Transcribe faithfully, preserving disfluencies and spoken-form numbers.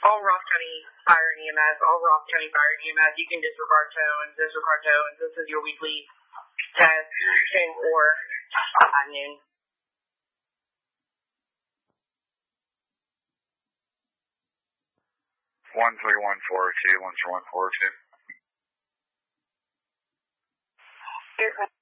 all Ross County Fire and E M S, all Ross County Fire and E M S, you can disregard tones, disregard tones. This is your weekly test, ten four at noon. One three one four two, one three one four two. Aircraft